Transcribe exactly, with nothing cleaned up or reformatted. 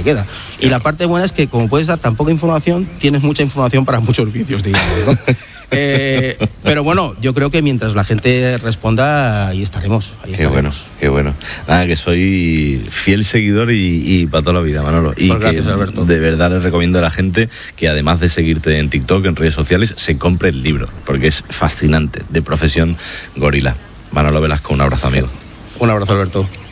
queda. Y la parte buena es que como puedes dar tan poca información, tienes mucha información para muchos vídeos, digamos, ¿no? Eh, pero bueno, yo creo que mientras la gente responda, ahí estaremos. Ahí qué estaremos. bueno, qué bueno. Nada, que soy fiel seguidor y, y para toda la vida, Manolo. Y pues gracias, que Alberto. De verdad les recomiendo a la gente que además de seguirte en TikTok, en redes sociales, se compre el libro, porque es fascinante, de Profesión Gorila. Manolo Velasco, un abrazo, amigo. Un abrazo, Alberto.